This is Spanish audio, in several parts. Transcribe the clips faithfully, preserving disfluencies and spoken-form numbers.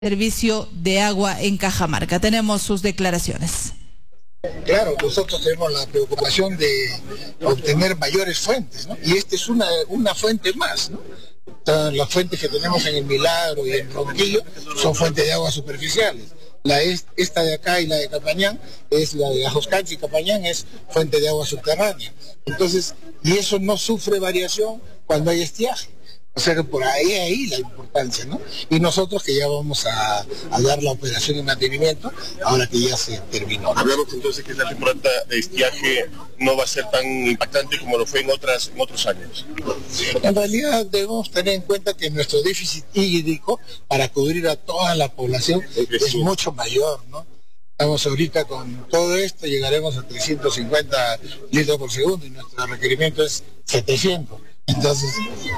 servicio de agua en Cajamarca. Tenemos sus declaraciones. Claro, nosotros tenemos la preocupación de obtener mayores fuentes, ¿no? Y esta es una, una fuente más, ¿no? Las fuentes que tenemos en el Milagro y en Ronquillo son fuentes de agua superficiales. La est, esta de acá y la de Capañán, es la de Ajoscanchi y Capañán, es fuente de agua subterránea. Entonces, y eso no sufre variación cuando hay estiaje. O sea que por ahí, ahí la importancia, ¿no? Y nosotros que ya vamos a, a dar la operación de mantenimiento, ahora que ya se terminó. Hablamos entonces que esta temporada de estiaje no va a ser tan impactante como lo fue en, otras, en otros años. En realidad debemos tener en cuenta que nuestro déficit hídrico para cubrir a toda la población es mucho mayor, ¿no? Estamos ahorita con todo esto, llegaremos a trescientos cincuenta litros por segundo y nuestro requerimiento es setecientos. Entonces,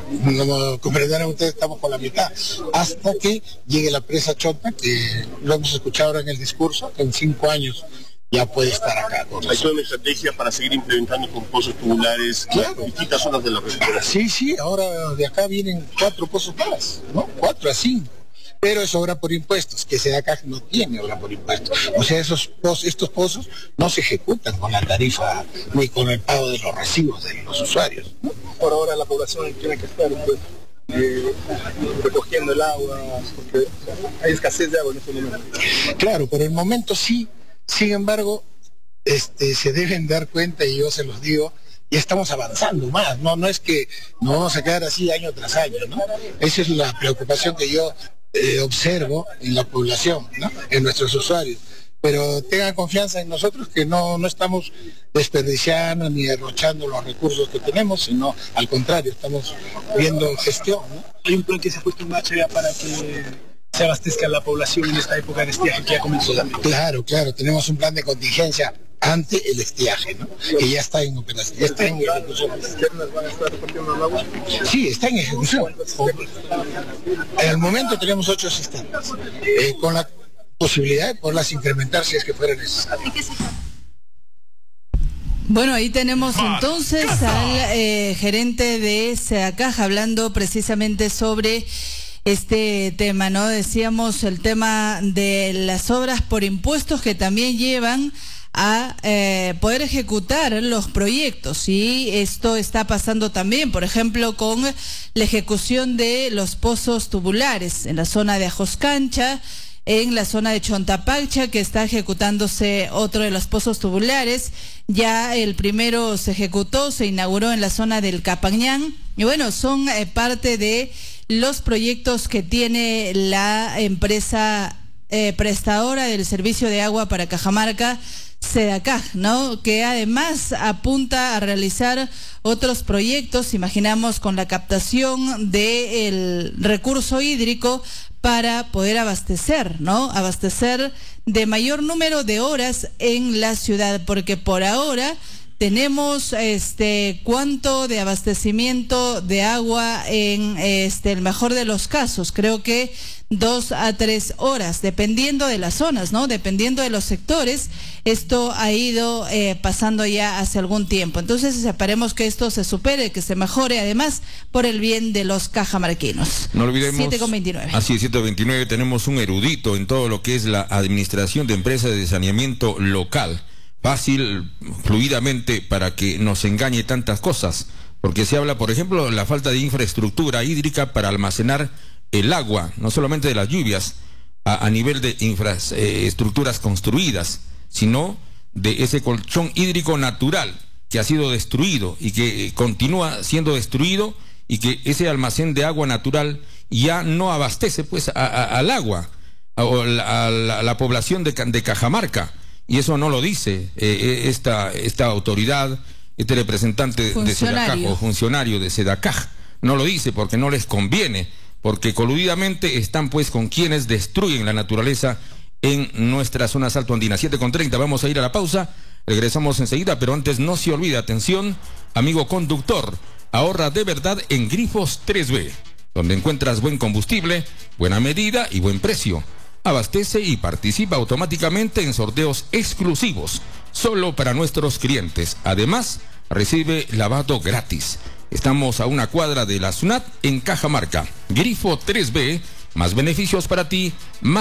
como comprenderán ustedes, estamos con la mitad, hasta que llegue la presa Chota, que lo hemos escuchado ahora en el discurso, que en cinco años ya puede estar acá. ¿Hay toda una estrategia para seguir implementando con pozos tubulares claro. en distintas zonas de la región? Sí, sí, ahora de acá vienen cuatro pozos más, ¿no? Cuatro a cinco. Pero es obra por impuestos, que SEDACAG no tiene obra por impuestos. O sea, esos pozos, estos pozos no se ejecutan con la tarifa ni con el pago de los recibos de los usuarios, ¿no? Por ahora la población tiene que estar pues, eh, recogiendo el agua, porque hay escasez de agua en este momento. Claro, por el momento sí. Sin embargo, este, se deben dar cuenta, y yo se los digo, y estamos avanzando más, no, no es que nos vamos a quedar así año tras año, ¿no? Esa es la preocupación que yo eh, observo en la población, ¿no? En nuestros usuarios. Pero tengan confianza en nosotros que no, no estamos desperdiciando ni derrochando los recursos que tenemos, sino al contrario, estamos viendo gestión, ¿no? Hay un plan que se ha puesto en marcha ya para que se abastezca la población en esta época de estiaje que ya comenzó también. Claro, claro, tenemos un plan de contingencia ante el estiaje, ¿no? Que ya está en operación, ya está en ejecución. ¿Van a estar repartiendo el agua? Sí, está en ejecución. En el momento tenemos ocho sistemas, eh, con la posibilidad de poderlas incrementar si es que fuera necesario. Bueno, ahí tenemos entonces al eh, gerente de SEDACAG hablando precisamente sobre este tema, ¿no? Decíamos el tema de las obras por impuestos que también llevan a eh, poder ejecutar los proyectos, y esto está pasando también, por ejemplo, con la ejecución de los pozos tubulares en la zona de Ajoscancha, en la zona de Chontapaccha, que está ejecutándose otro de los pozos tubulares. Ya el primero se ejecutó, se inauguró en la zona del Capañán, y bueno, son eh, parte de los proyectos que tiene la empresa eh, prestadora del servicio de agua para Cajamarca, SEDACAG, ¿no? Que además apunta a realizar otros proyectos, imaginamos, con la captación del recurso hídrico para poder abastecer, ¿no? Abastecer de mayor número de horas en la ciudad, porque por ahora tenemos este cuánto de abastecimiento de agua en este el mejor de los casos, creo que dos a tres horas, dependiendo de las zonas, ¿no? Dependiendo de los sectores. Esto ha ido eh, pasando ya hace algún tiempo. Entonces esperemos que esto se supere, que se mejore, además por el bien de los cajamarquinos. No olvidemos, siete con veintinueve. Así es, siete con veintinueve, tenemos un erudito en todo lo que es la administración de empresas de saneamiento local. Fácil, fluidamente, para que nos engañe tantas cosas, porque se habla, por ejemplo, de la falta de infraestructura hídrica para almacenar el agua, no solamente de las lluvias, a, a nivel de infraestructuras construidas, sino de ese colchón hídrico natural que ha sido destruido y que eh, continúa siendo destruido, y que ese almacén de agua natural ya no abastece pues a, a, al agua, a, a, la, a la población de, de Cajamarca. Y eso no lo dice eh, esta, esta autoridad, este representante de SEDACAG o funcionario de SEDACAG. No lo dice porque no les conviene, porque coludidamente están pues con quienes destruyen la naturaleza en nuestra zona saltoandina. siete con treinta, vamos a ir a la pausa, regresamos enseguida, pero antes no se olvide, atención, amigo conductor, ahorra de verdad en Grifos tres B, donde encuentras buen combustible, buena medida y buen precio. Abastece y participa automáticamente en sorteos exclusivos, solo para nuestros clientes. Además, recibe lavado gratis. Estamos a una cuadra de la SUNAT en Cajamarca. Grifo tres B más beneficios para ti, más